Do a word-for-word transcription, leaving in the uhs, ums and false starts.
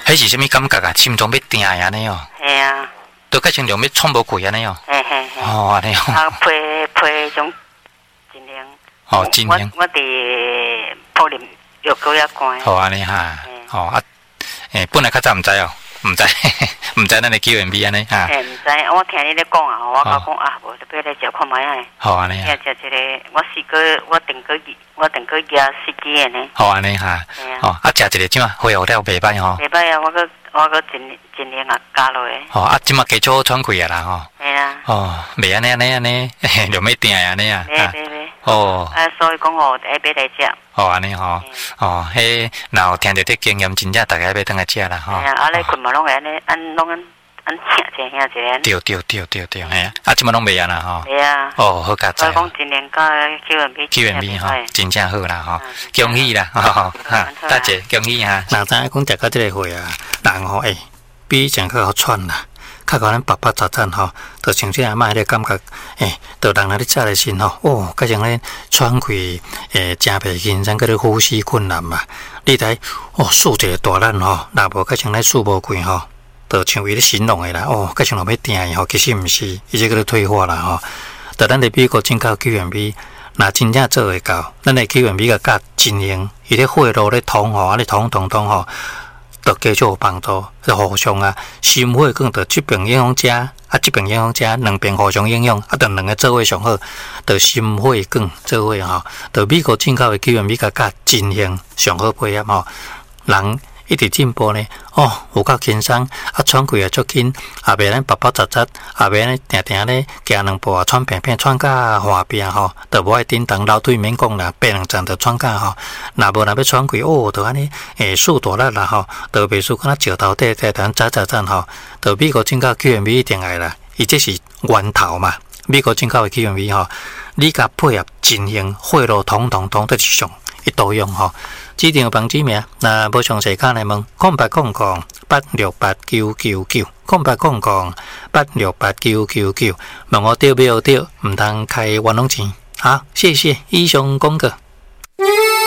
迄是啥物感觉啊？心中要定安尼哦。 系啊。 都改成量要喘无气安尼哦。 嘿嘿嘿。 哦，安尼哦。 啊，批批种尽量。 哦，尽量。 我我伫柏林药膏遐关。 好安尼哈。哦啊，诶，本来较早毋知哦，毋知毋知咱的 Q M B 安尼哈。 诶，毋知，我听你咧讲啊，我讲讲啊，无特别来食看卖啊。 好安尼。 食食一个，我四个，我订个我订个廿四支的呢。 好安尼哈。哦，啊，食一个怎啊？恢复了袂歹吼。 袂歹啊，我个我个尽尽量啊加落去。 哦，啊，即马加做喘气啊啦吼。 系啊。 哦，袂安尼安尼安尼，就要定安尼啊。 对对对。 哦。 啊，所以讲哦，下晡来食。 哦，安尼吼。哦，迄若有听着这经验，真正大家要等来食啦吼。 系啊，啊，你困嘛拢会安尼，安拢安安请一请一个。 对对对对对，系啊，啊，即马拢袂安啦吼。 袂啊。 哦，好佳哉。 所以讲尽量甲 Q M B。 Q M B 吼，真正好啦吼，恭喜啦，哈，大姐恭喜哈。哪知影讲食到这个会啊，人吼诶，比以前较好喘啦。较甲咱白白杂杂吼，就像这阿嬷迄个感觉，诶，就人来咧食咧身吼，哦，加上咧喘气，诶，真袂轻松，佮咧呼吸困难嘛。你睇，哦，竖一个大咱吼，若无加上咧竖无开吼，就像伊咧形容的啦，哦，加上落要定伊吼，其实毋是，伊即个咧退化啦吼。就咱咧美国进口 Q M B， 若真正做会到，咱咧 Q M B 甲甲真用，伊咧血路咧通吼，啊咧通通通吼。就加少有帮助，就互相啊，心血管着这边影响者，啊这边影响者，两边互相影响，啊，着两个做伙上好，着心血管做伙吼，着美国进口的 Q M B 甲甲真型上好配合吼，人一直进步呢，哦，有够轻松，啊，喘气也足紧，也袂咱白白杂杂，也袂咱定定咧行两步啊，喘平平喘甲滑病吼，着无爱叮当老腿免讲啦，爬两站着喘甲吼，若无若要喘气，哦，着安尼诶速大力啦吼，着袂输敢若石头底底咱扎扎扎吼，着美国进口 Q M B 一定爱啦，伊这是源头嘛，美国进口的 Q M B 吼，你甲配合真型血路通通通，这是上一刀用吼。指定有帮指名，那无详细看来问，空八空空八六八九九九，空八空空八六八九九九，问我对不对？唔通开冤枉钱。好，谢谢以上讲过。